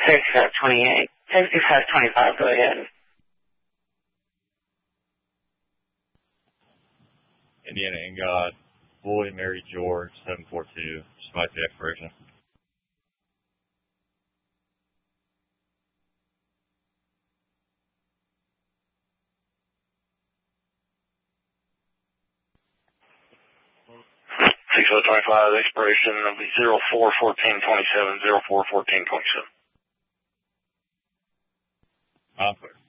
6528. 6525, go ahead. Indiana Ingod, Boy, Mary George, 742. Just might the expiration. $6.25, expiration will be 04-14-27, 04-14-27. I'm clear.